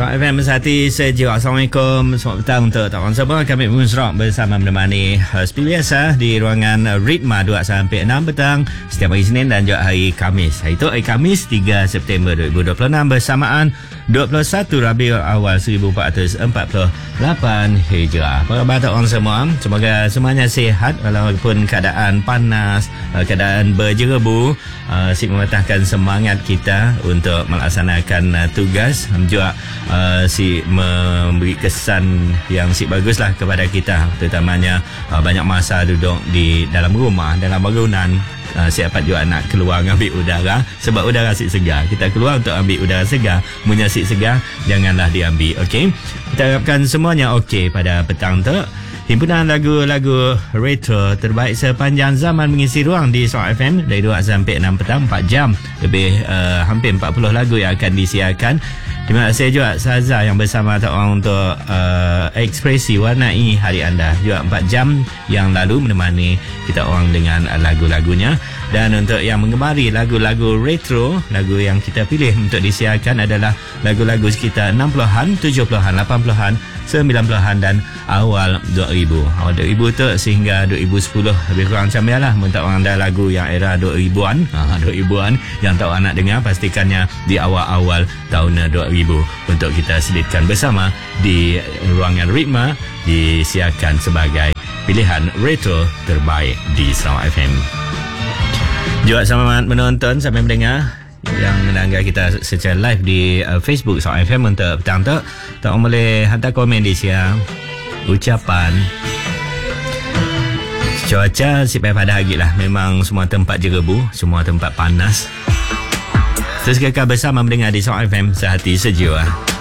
Selamat FM Bersati Sejuk. Assalamualaikum. Selamat petang untuk tak semua. Kami Musrok bersama menemani seperti biasa di ruangan Ritma 2 sampai 6 petang setiap hari Senin dan juga hari Khamis. Hari itu hari Khamis 3 September 2026 bersamaan 21 Rabiul Awal 1448 Hijrah. Apa khabar tak orang semua? Semoga semuanya sihat walaupun keadaan panas, keadaan berjerebu. Si mematahkan semangat kita untuk melaksanakan tugas, juga si memberi kesan yang si baguslah kepada kita, terutamanya banyak masa duduk di dalam rumah, dalam bangunan. Siapa juga nak keluar ambil udara, sebab udara si segar. Kita keluar untuk ambil udara segar, punya si segar janganlah diambil. Okey, kita harapkan semuanya okey pada petang tu. Himpunan lagu-lagu retro terbaik sepanjang zaman mengisi ruang di Sound FM dari 2 sampai 6 petang, 4 jam lebih, hampir 40 lagu yang akan disiarkan. Terima kasih juga Saza yang bersama orang untuk ekspresi warnai hari anda. Juga 4 jam yang lalu menemani kita orang dengan lagu-lagunya. Dan untuk yang menggemari lagu-lagu retro, lagu yang kita pilih untuk disiarkan adalah lagu-lagu sekitar 60-an, 70-an, 80-an, 90-an dan awal 2000. Awal 2000 tu sehingga 2010 lebih kurang macam lah. Untuk orang ada lagu yang era 2000-an, 2000-an yang tak orang nak dengar, pastikannya di awal-awal tahun 2000 untuk kita selitkan bersama di ruangan Ritma, disiarkan sebagai pilihan retro terbaik di Sarawak FM. Juga selamat menonton sampai mendengar yang mendengar kita secara live di Facebook Sarawak FM untuk petang tu. Tak boleh hantar komen di siang, ucapan. Cuaca si pada hari lah, memang semua tempat jerebu, semua tempat panas. Terus kekal bersama mendengar di Sarawak FM, sehati sejuk.